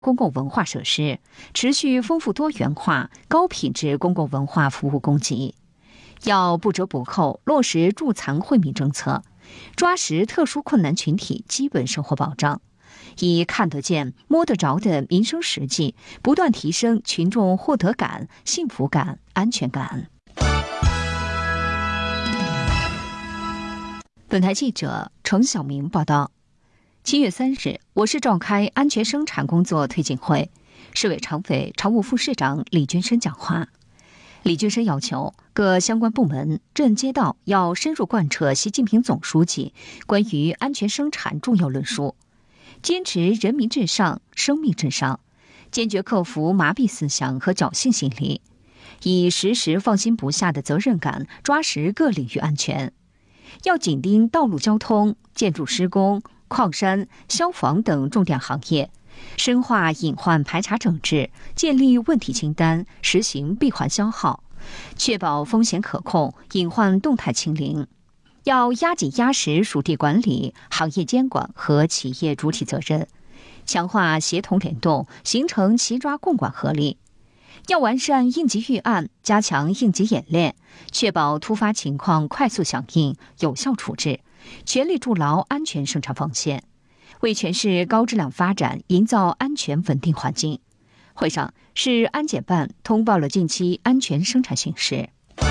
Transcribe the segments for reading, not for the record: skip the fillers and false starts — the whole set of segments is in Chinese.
公共文化设施，持续丰富多元化、高品质公共文化服务供给。要不折不扣落实助残惠民政策，抓实特殊困难群体基本生活保障，以看得见、摸得着的民生实际，不断提升群众获得感、幸福感、安全感。本台记者程晓明报道。7月3日，我市召开安全生产工作推进会，市委常委、常务副市长李军生讲话。李军生要求各相关部门、镇街道要深入贯彻习近平总书记关于安全生产重要论述，坚持人民至上、生命至上，坚决克服麻痹思想和侥幸心理，以时时放心不下的责任感抓实各领域安全。要紧盯道路交通、建筑施工、矿山、消防等重点行业，深化隐患排查整治，建立问题清单，实行闭环消耗，确保风险可控、隐患动态清零。要压紧压实属地管理、行业监管和企业主体责任，强化协同联动，形成齐抓共管合力。要完善应急预案，加强应急演练，确保突发情况快速响应、有效处置，全力筑牢安全生产防线，为全市高质量发展营造安全稳定环境。会上，市安检办通报了近期安全生产形势。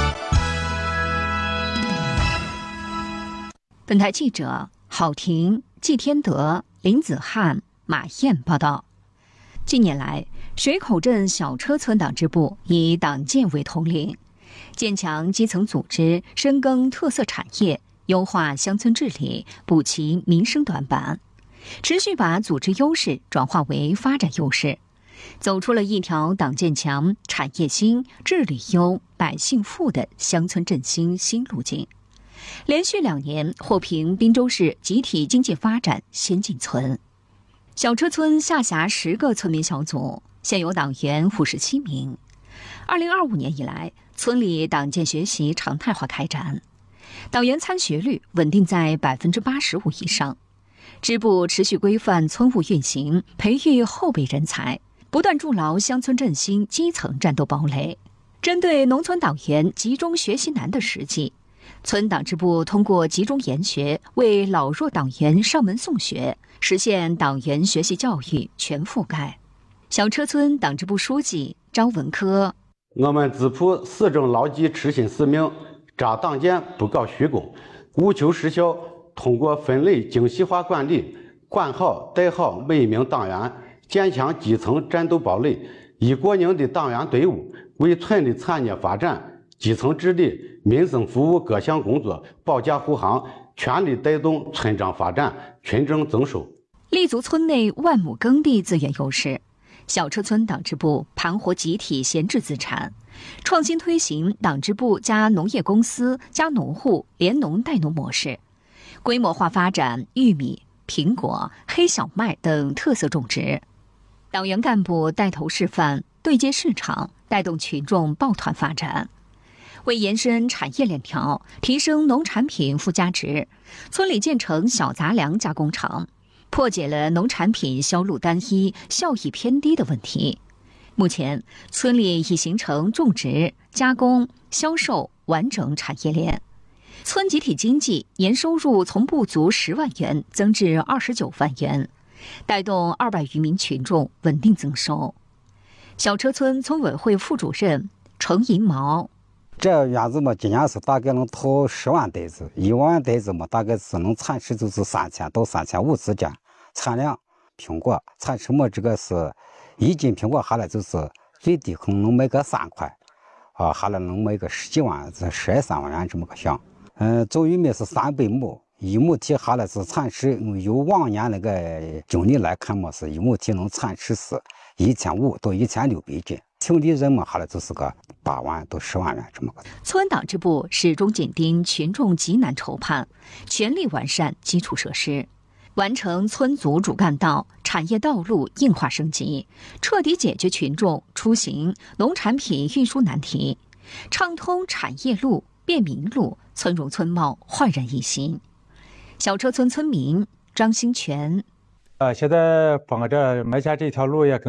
本台记者郝婷、季天德、林子翰、马燕报道。近年来，水口镇小车村党支部以党建为统领，坚强基层组织，深耕特色产业，优化乡村治理，补齐民生短板，持续把组织优势转化为发展优势，走出了一条党建强、产业兴、治理优、百姓富的乡村振兴新路径。连续2年获评滨州市集体经济发展先进村。小车村下辖10个村民小组，现有党员57名。2025年以来，村里党建学习常态化开展，党员参学率稳定在85%以上。支部持续规范村务运行，培育后备人才，不断筑牢乡村振兴基层战斗堡垒。针对农村党员集中学习难的实际，村党支部通过集中研学，为老弱党员上门送学，实现党员学习教育全覆盖。小车村党支部书记张文科： 我们支部始终牢记痴心使命，扎党建不搞虚功，务求实效。通过分类精细化管理，管好带好每一名党员，建强基层战斗堡垒，以过硬的党员队伍为村的产业发展、基层治理、民生服务各项工作保驾护航，全力带动村庄发展、群众增收。 立足村内万亩耕地资源优势，小车村党支部盘活集体闲置资产，创新推行党支部加农业公司加农户联农带农模式，规模化发展玉米、苹果、黑小麦等特色种植。党员干部带头示范，对接市场，带动群众抱团发展。为延伸产业链条，提升农产品附加值，村里建成小杂粮加工厂，破解了农产品销路单一、效益偏低的问题。目前，村里已形成种植、加工、销售完整产业链。村集体经济年收入从不足10万元增至29万元，带动200余名群众稳定增收。小车村村委会副主任程银毛： 这园子嘛，今年是大概能投10万袋子，1万袋子嘛，大概是能产值就是3000到3500之间。产量苹果产值嘛，这个是1斤苹果下来就是最低可能能卖个3块，下来能卖个10几万、13万元这么个项。种玉米是300亩，1亩地下来是产值，由往年那个经历来看嘛，是1亩地能产值是1500到1600斤。听的人嘛，下来就是个8万到10万元这么个。 村党支部始终紧盯群众急难愁盼，全力完善基础设施，完成村组主干道、产业道路硬化升级，彻底解决群众出行、农产品运输难题，畅通产业路、便民路，村容村貌焕然一新。小车村村民张兴全： 现在帮着迈下这条路也跟